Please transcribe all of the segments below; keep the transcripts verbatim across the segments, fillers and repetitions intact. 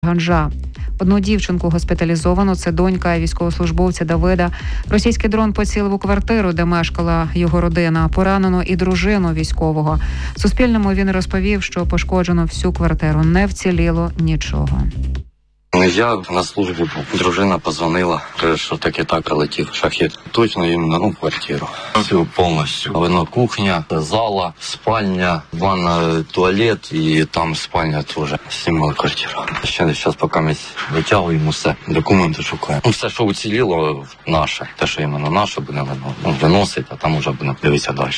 Ганжа. Одну дівчинку госпіталізовано, це донька військовослужбовця Давида. Російський дрон поцілив у квартиру, де мешкала його родина. Поранено і дружину військового. Суспільному він розповів, що пошкоджено всю квартиру. Не вціліло нічого. Я на службу, дружина позвонила, каже, що так і так прилетів шахет. Точно іменно, ну, квартиру. Все повністю. Воно кухня, зала, спальня, ванна, туалет і там спальня теж. Знімали квартиру. Ще зараз поки ми витягуємо все, документи шукаємо. Ну, все, що уціліло, наше. Те, що іменно наше, будемо ну, виносити, а там вже будемо дивитися далі.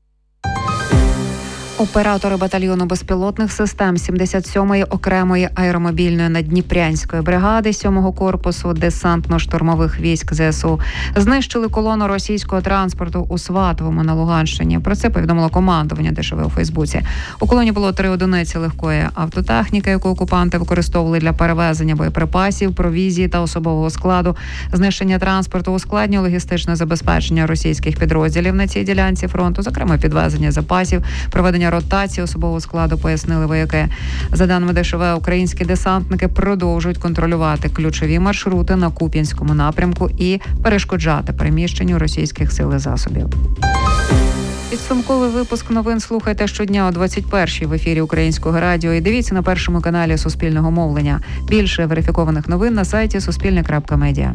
Оператори батальйону безпілотних систем сімдесят сьомої окремої аеромобільної наддніпрянської бригади сьомого корпусу десантно-штурмових військ ЗСУ знищили колону російського транспорту у Сватовому на Луганщині. Про це повідомило командування Д Ш В у Фейсбуці. У колоні було три одиниці легкої автотехніки, яку окупанти використовували для перевезення боєприпасів, провізії та особового складу. Знищення транспорту ускладнює логістичне забезпечення російських підрозділів на цій ділянці фронту, зокрема підвезення запасів, проведення ротації особового складу, пояснили вояки. За даними Д Ш В, українські десантники продовжують контролювати ключові маршрути на Куп'янському напрямку і перешкоджати переміщенню російських сил і засобів. Підсумковий випуск новин слухайте щодня о двадцять першій в ефірі Українського радіо і дивіться на першому каналі Суспільного мовлення. Більше верифікованих новин на сайті суспільне крапка медіа.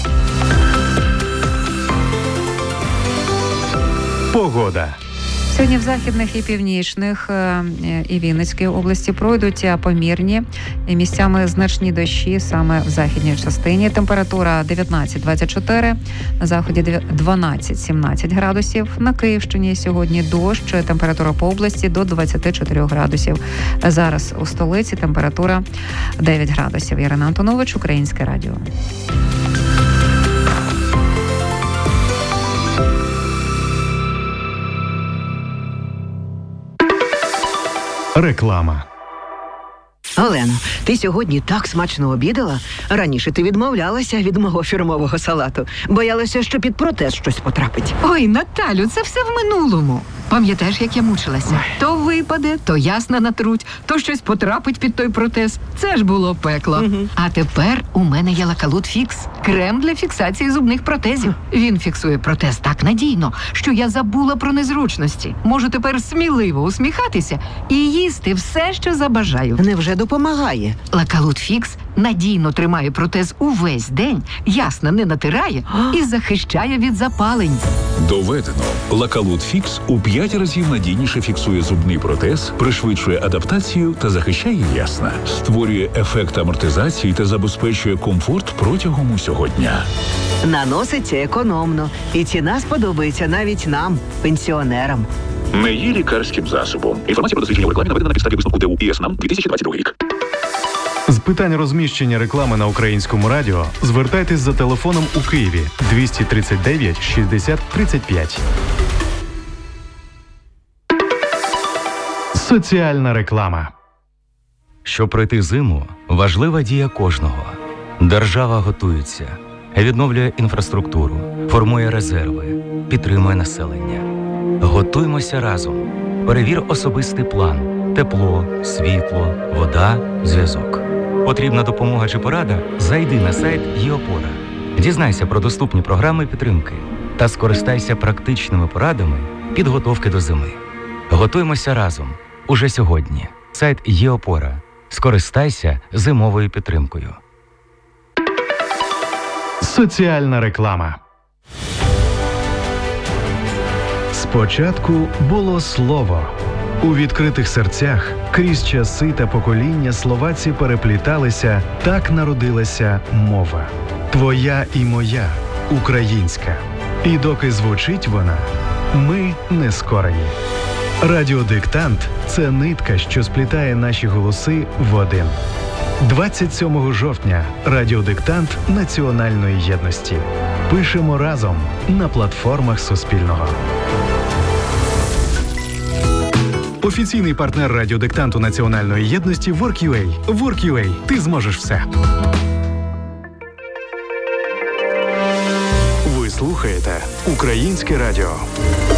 Погода. Сьогодні в західних і північних і Вінницькій області пройдуть помірні і місцями значні дощі саме в західній частині. Температура дев'ятнадцять двадцять чотири, на заході дванадцять сімнадцять градусів. На Київщині сьогодні дощ, температура по області до двадцять чотири градусів. Зараз у столиці температура дев'ять градусів. Ірина Антонович, Українське радіо. Реклама. Олено, ти сьогодні так смачно обідала. Раніше ти відмовлялася від мого фірмового салату. Боялася, що під протез щось потрапить. Ой, Наталю, це все в минулому. Пам'ятаєш, як я мучилася? Ой. То випаде, то ясно натруть, то щось потрапить під той протез. Це ж було пекло. Угу. А тепер у мене є Лакалут Фікс. Крем для фіксації зубних протезів. Він фіксує протез так надійно, що я забула про незручності. Можу тепер сміливо усміхатися і їсти все, що забажаю. Невже допомагає? Лакалут Фікс надійно тримає протез увесь день, ясно не натирає і захищає від запалень. Доведено. Лакалут Фікс у п'ять разів надійніше фіксує зубний протез, пришвидшує адаптацію та захищає ясна. Створює ефект амортизації та забезпечує комфорт протягом усього дня. Наноситься економно. І ціна сподобається навіть нам, пенсіонерам. Не є лікарським засобом. Інформація про дослідження у рекламі наведена на підставі висновку Д У І С НАМ дві тисячі двадцять другий рік. З питань розміщення реклами на Українському радіо звертайтесь за телефоном у Києві двісті тридцять дев'ять шістдесят тридцять п'ять. Соціальна реклама. Щоб пройти зиму, важлива дія кожного. Держава готується, відновлює інфраструктуру, формує резерви, підтримує населення. Готуймося разом. Перевір особистий план. Тепло, світло, вода, зв'язок. Потрібна допомога чи порада? Зайди на сайт ЄОПОРА. Дізнайся про доступні програми підтримки та скористайся практичними порадами підготовки до зими. Готуймося разом. Уже сьогодні. Сайт ЄОПОРА. Скористайся зимовою підтримкою. Соціальна реклама. Спочатку було слово. У відкритих серцях крізь часи та покоління словаці перепліталися, так народилася мова. Твоя і моя, українська. І доки звучить вона, ми не скорені. Радіодиктант – це нитка, що сплітає наші голоси в один. двадцять сьомого жовтня радіодиктант національної єдності. Пишемо разом на платформах Суспільного. Офіційний партнер радіодиктанту національної єдності WorkUA. WorkUA. Ти зможеш все. Ви слухаєте Українське радіо.